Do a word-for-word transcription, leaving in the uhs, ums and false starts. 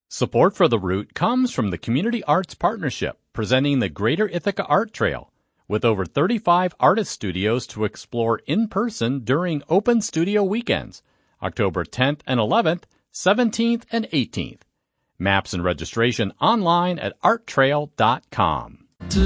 Support for the route comes from the Community Arts Partnership, presenting the Greater Ithaca Art Trail, with over thirty-five artist studios to explore in person during Open Studio Weekends, October tenth and eleventh, seventeenth and eighteenth. Maps and registration online at art trail dot com.